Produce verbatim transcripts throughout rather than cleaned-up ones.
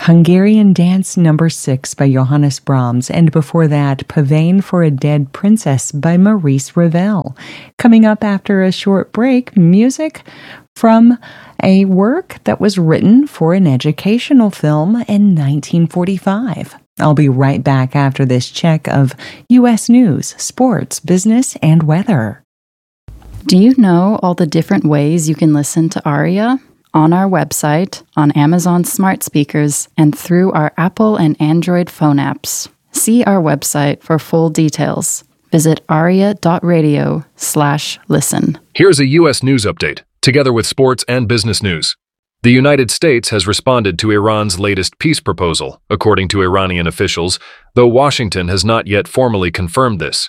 Hungarian Dance Number six by Johannes Brahms, and before that, Pavane for a Dead Princess by Maurice Ravel. Coming up after a short break, music from a work that was written for an educational film in nineteen forty-five. I'll be right back after this check of U S news, sports, business, and weather. Do you know all the different ways you can listen to Aria? On our website, on Amazon smart speakers, and through our Apple and Android phone apps. See our website for full details. Visit aria.radio slash listen. Here's a U S news update, together with sports and business news. The United States has responded to Iran's latest peace proposal, according to Iranian officials, though Washington has not yet formally confirmed this.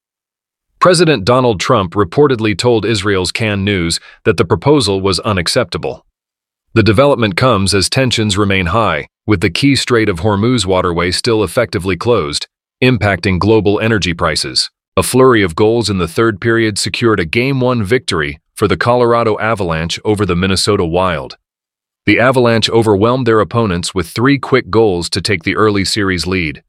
President Donald Trump reportedly told Israel's Cannes News that the proposal was unacceptable. The development comes as tensions remain high, with the key Strait of Hormuz waterway still effectively closed, impacting global energy prices. A flurry of goals in the third period secured a Game one victory for the Colorado Avalanche over the Minnesota Wild. The Avalanche overwhelmed their opponents with three quick goals to take the early series lead.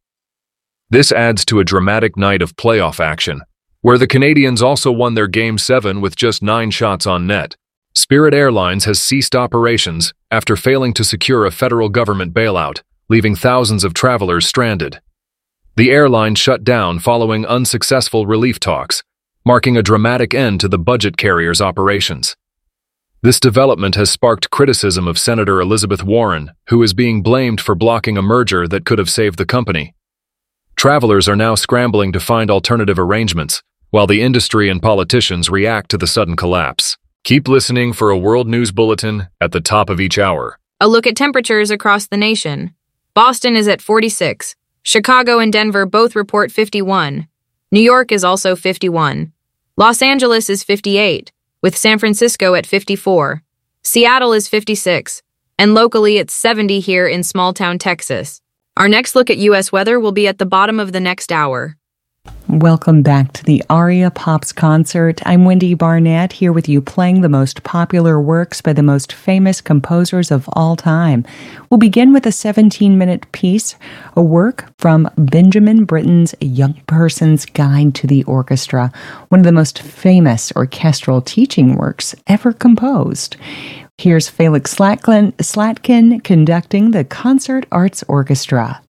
This adds to a dramatic night of playoff action, where the Canadiens also won their Game seven with just nine shots on net. Spirit Airlines has ceased operations after failing to secure a federal government bailout, leaving thousands of travelers stranded. The airline shut down following unsuccessful relief talks, marking a dramatic end to the budget carrier's operations. This development has sparked criticism of Senator Elizabeth Warren, who is being blamed for blocking a merger that could have saved the company. Travelers are now scrambling to find alternative arrangements, while the industry and politicians react to the sudden collapse. Keep listening for a World News Bulletin at the top of each hour. A look at temperatures across the nation. Boston is at forty-six. Chicago and Denver both report fifty-one. New York is also fifty-one. Los Angeles is fifty-eight, with San Francisco at fifty-four. Seattle is fifty-six, and locally it's seventy here in small-town Texas. Our next look at U S weather will be at the bottom of the next hour. Welcome back to the Aria Pops concert. I'm Wendy Barnett, here with you playing the most popular works by the most famous composers of all time. We'll begin with a seventeen-minute piece, a work from Benjamin Britten's Young Person's Guide to the Orchestra, one of the most famous orchestral teaching works ever composed. Here's Felix Slatkin, Slatkin conducting the Concert Arts Orchestra.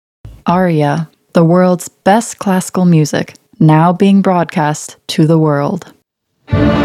Aria, the world's best classical music, now being broadcast to the world.